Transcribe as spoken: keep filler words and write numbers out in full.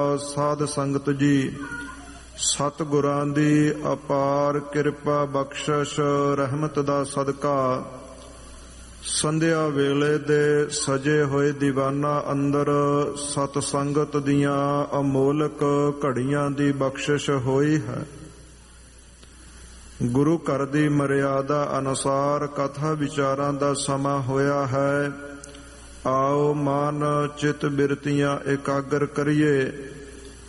ਸਾਧ ਸੰਗਤ ਜੀ, ਸਤਿਗੁਰਾਂ ਦੀ ਅਪਾਰ ਕਿਰਪਾ ਬਖਸ਼ਿਸ਼ ਰਹਿਮਤ ਦਾ ਸਦਕਾ ਸੰਧਿਆ ਵੇਲੇ ਦੇ ਸਜੇ ਹੋਏ ਦੀਵਾਨਾਂ ਅੰਦਰ ਸਤ ਸੰਗਤ ਦੀਆਂ ਅਮੋਲਕ ਘੜੀਆਂ ਦੀ ਬਖਸ਼ਿਸ਼ ਹੋਈ ਹੈ। ਗੁਰੂ ਘਰ ਦੀ ਮਰਿਆਦਾ ਅਨੁਸਾਰ ਕਥਾ ਵਿਚਾਰਾਂ ਦਾ ਸਮਾਂ ਹੋਇਆ ਹੈ। ਆਓ ਮਨ ਚਿਤ ਬਿਰਤੀਆਂ ਇਕਾਗਰ ਕਰੀਏ।